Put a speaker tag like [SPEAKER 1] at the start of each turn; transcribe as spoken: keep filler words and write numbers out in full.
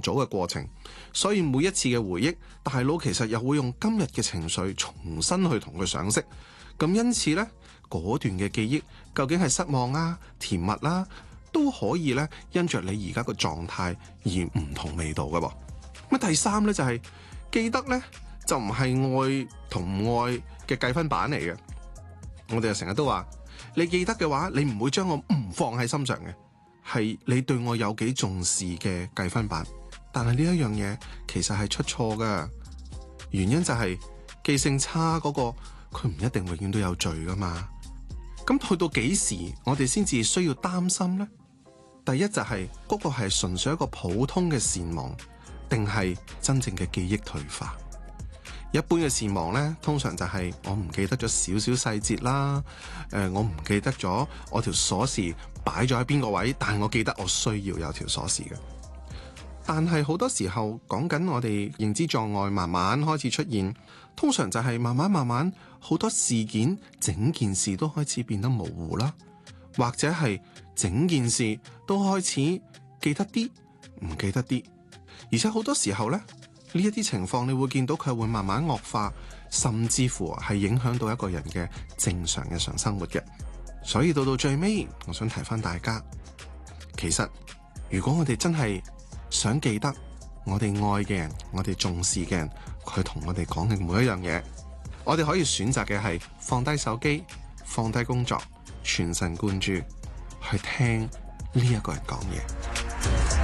[SPEAKER 1] 組嘅過程，所以每一次嘅回憶，大腦其實又會用今日嘅情緒重新去同佢上色。咁因此呢，嗰段嘅記憶究竟係失望啊、甜蜜啦、啊，都可以呢因着你而家個狀態而唔同味道嘅噃。咁第三呢，就係、是、記得呢，就唔係愛同唔愛嘅計分板嚟嘅。我哋就成日都話，你記得嘅話，你唔會將我唔放喺心上嘅，係你對我有幾重視嘅計分板。但係呢一樣嘢其實係出錯噶，原因就係記性差嗰個，佢唔一定永遠都有罪噶嘛。咁去到幾時我哋先至需要擔心呢？第一就係嗰個係純粹一個普通嘅善忘，定係真正嘅記憶退化？一般嘅善忘呢，通常就係我唔記得咗少少細節啦，誒、呃，我唔記得咗我條鎖匙擺咗喺邊個位，但係我記得我需要有條鎖匙嘅。但係好多時候講緊我哋認知障礙慢慢開始出現，通常就係慢慢慢慢好多事件，整件事都開始變得模糊啦，或者係整件事都開始記得啲，唔記得啲，而且好多時候呢，呢一啲情況你會見到佢會慢慢惡化，甚至乎係影響到一個人嘅正常日常生活嘅。所以到到最尾，我想提翻大家，其實如果我哋真係想記得我哋愛嘅人，我哋重視嘅人，佢同我哋講嘅每一樣嘢，我哋可以選擇嘅係放低手機，放低工作，全神貫注去聽呢一個人講嘢。